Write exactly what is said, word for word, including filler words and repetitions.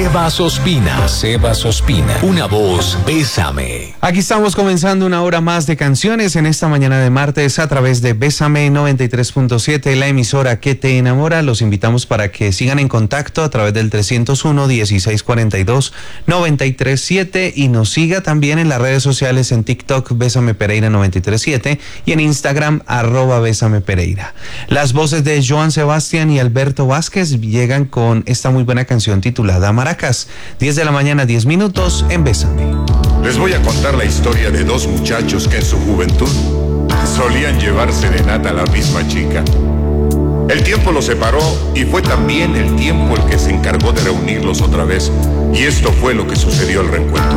Sebas Ospina, Sebas Ospina, una voz, Bésame. Aquí estamos comenzando una hora más de canciones en esta mañana de martes a través de Bésame noventa y tres punto siete, la emisora que te enamora. Los invitamos para que sigan en contacto a través del trescientos uno, dieciséis cuarenta y dos, noventa y tres siete y nos siga también en las redes sociales, en TikTok Bésame Pereira noventa y tres siete y en Instagram arroba Bésame Pereira. Las voces de Joan Sebastián y Alberto Vázquez llegan con esta muy buena canción titulada Maracas. diez de la mañana, diez minutos en Bésame. Les voy a contar la historia de dos muchachos que en su juventud solían llevar serenata a la misma chica. El tiempo los separó y fue también el tiempo el que se encargó de reunirlos otra vez. Y esto fue lo que sucedió al reencuentro.